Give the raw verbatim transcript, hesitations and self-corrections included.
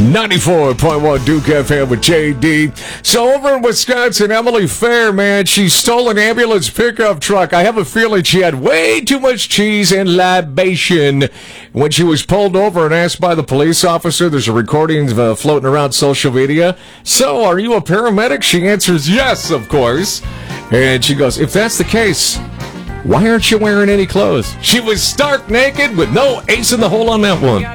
ninety-four point one Duke F M with J D. So over in Wisconsin, Emily Fair, man, she stole an ambulance pickup truck. I have a feeling she had way too much cheese and libation when she was pulled over and asked by the police officer. There's a recording uh, floating around social media. So, are you a paramedic? She answers yes, of course. And she goes, if that's the case, why aren't you wearing any clothes? She was stark naked with no ace in the hole on that one.